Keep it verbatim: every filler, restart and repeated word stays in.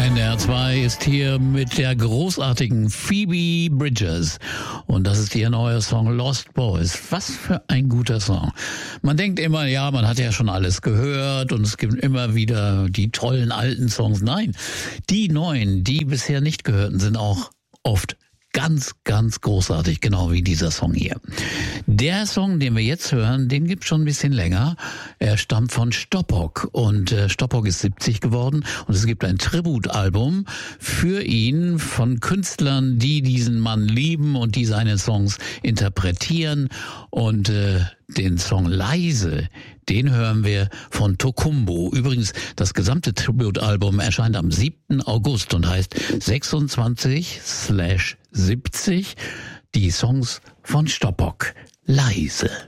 N D R zwei ist hier mit der großartigen Phoebe Bridgers. Und das ist ihr neuer Song Lost Boys. Was für ein guter Song. Man denkt immer, ja, man hat ja schon alles gehört und es gibt immer wieder die tollen alten Songs. Nein, die neuen, die bisher nicht gehörten, sind auch oft ganz, ganz großartig, genau wie dieser Song hier. Der Song, den wir jetzt hören, den gibt's schon ein bisschen länger. Er stammt von Stoppock und äh, Stoppock ist siebzig geworden und es gibt ein Tributalbum für ihn von Künstlern, die diesen Mann lieben und die seine Songs interpretieren. Und äh, den Song Leise, den hören wir von Tokumbo. Übrigens, das gesamte Tributalbum erscheint am siebten August und heißt sechsundzwanzig siebzig. Die Songs von Stoppock. Leise.